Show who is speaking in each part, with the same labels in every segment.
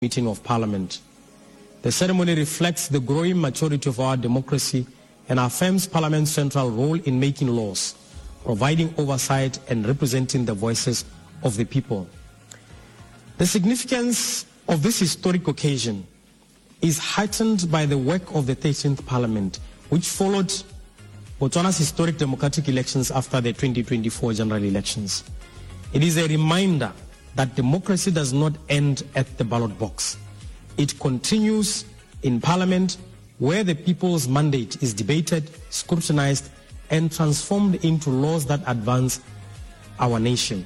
Speaker 1: meeting of Parliament. The ceremony reflects the growing maturity of our democracy and affirms Parliament's central role in making laws, providing oversight and representing the voices of the people. The significance of this historic occasion is heightened by the work of the 13th Parliament, which followed Botswana's historic democratic elections after the 2024 general elections. It is a reminder that democracy does not end at the ballot box. It continues in Parliament, where the people's mandate is debated, scrutinized, and transformed into laws that advance our nation.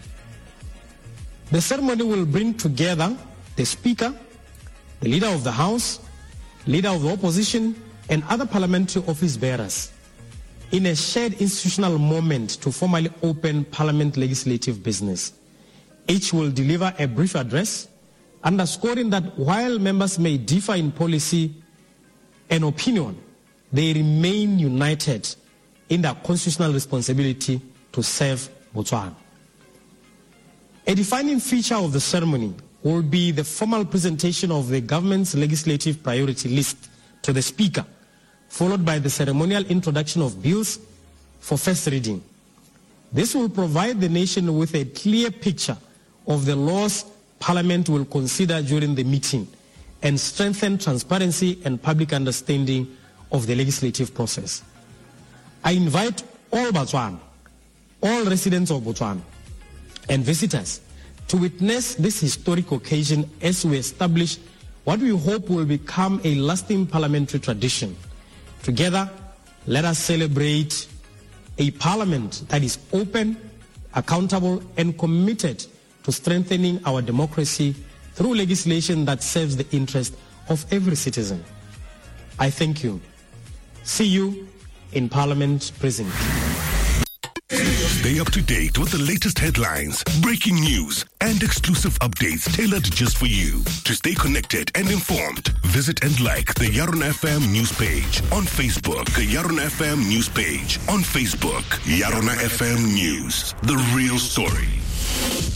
Speaker 1: The ceremony will bring together the Speaker, the Leader of the House, Leader of the Opposition, and other parliamentary office bearers in a shared institutional moment to formally open Parliament legislative business. Each will deliver a brief address, underscoring that while members may differ in policy and opinion, they remain united in their constitutional responsibility to serve Botswana. A defining feature of the ceremony will be the formal presentation of the government's legislative priority list to the Speaker, followed by the ceremonial introduction of bills for first reading. This will provide the nation with a clear picture of the laws Parliament will consider during the meeting and strengthen transparency and public understanding of the legislative process. I invite all Botswana, all residents of Botswana, and visitors to witness this historic occasion as we establish what we hope will become a lasting parliamentary tradition. Together, let us celebrate a parliament that is open, accountable, and committed to strengthening our democracy through legislation that serves the interest of every citizen. I thank you. See you in Parliament Prison.
Speaker 2: Stay up to date with the latest headlines, breaking news, and exclusive updates tailored just for you. To stay connected and informed, visit and like the Yaron FM news page on Facebook. The Yaron FM news page on Facebook. Yaron FM News, the real story.